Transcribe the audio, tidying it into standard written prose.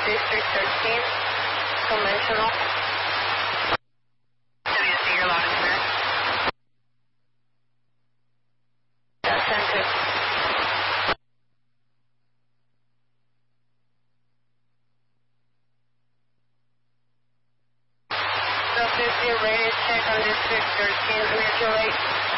District 13, conventional. WC, you're loud and clear. Yeah, 10-2. So 50, radius check on District 13, mutual rate.